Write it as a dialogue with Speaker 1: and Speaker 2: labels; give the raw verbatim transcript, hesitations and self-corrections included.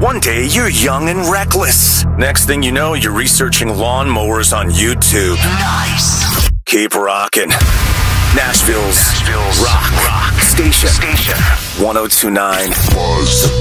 Speaker 1: One day, you're young and reckless. Next thing you know, you're researching lawnmowers on YouTube.
Speaker 2: Nice.
Speaker 1: Keep rocking. Nashville's,
Speaker 2: Nashville's
Speaker 1: rock,
Speaker 2: rock
Speaker 1: station.
Speaker 2: Station.
Speaker 1: one oh two point nine
Speaker 2: Buzz.